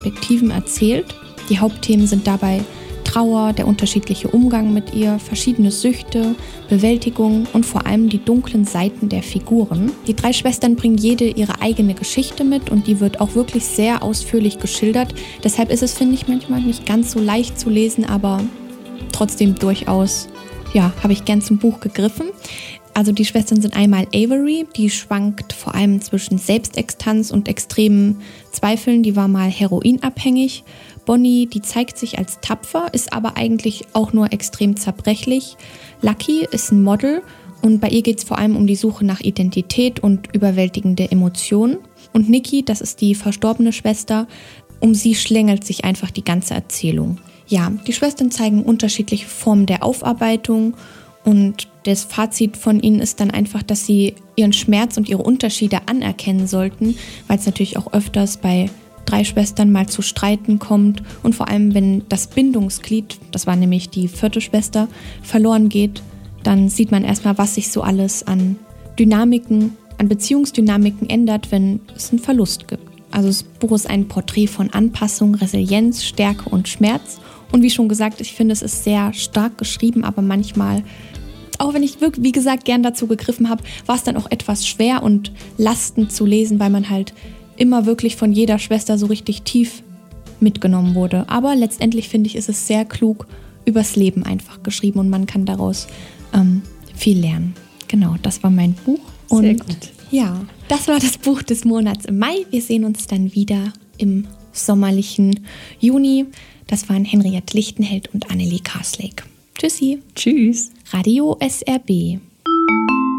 Perspektiven erzählt. Die Hauptthemen sind dabei Trauer, der unterschiedliche Umgang mit ihr, verschiedene Süchte, Bewältigung und vor allem die dunklen Seiten der Figuren. Die 3 Schwestern bringen jede ihre eigene Geschichte mit und die wird auch wirklich sehr ausführlich geschildert. Deshalb ist es, finde ich, manchmal nicht ganz so leicht zu lesen, aber trotzdem durchaus, habe ich gern zum Buch gegriffen. Also die Schwestern sind einmal Avery, die schwankt vor allem zwischen Selbstextanz und extremen Zweifeln, die war mal heroinabhängig. Bonnie, die zeigt sich als tapfer, ist aber eigentlich auch nur extrem zerbrechlich. Lucky ist ein Model und bei ihr geht es vor allem um die Suche nach Identität und überwältigende Emotionen. Und Nikki, das ist die verstorbene Schwester, um sie schlängelt sich einfach die ganze Erzählung. Ja, die Schwestern zeigen unterschiedliche Formen der Aufarbeitung und das Fazit von ihnen ist dann einfach, dass sie ihren Schmerz und ihre Unterschiede anerkennen sollten, weil es natürlich auch öfters bei 3 Schwestern mal zu Streiten kommt und vor allem, wenn das Bindungsglied, das war nämlich die 4. Schwester, verloren geht, dann sieht man erstmal, was sich so alles an Dynamiken, an Beziehungsdynamiken ändert, wenn es einen Verlust gibt. Also das Buch ist ein Porträt von Anpassung, Resilienz, Stärke und Schmerz. Und wie schon gesagt, ich finde, es ist sehr stark geschrieben, aber manchmal, auch wenn ich wirklich, wie gesagt, gern dazu gegriffen habe, war es dann auch etwas schwer und lastend zu lesen, weil man halt immer wirklich von jeder Schwester so richtig tief mitgenommen wurde. Aber letztendlich finde ich, ist es sehr klug übers Leben einfach geschrieben und man kann daraus viel lernen. Genau, das war mein Buch. Und sehr gut. Ja, das war das Buch des Monats im Mai. Wir sehen uns dann wieder im sommerlichen Juni. Das waren Henriette Lichtenheld und Annelie Karslake. Tschüssi. Tschüss. Radio SRB.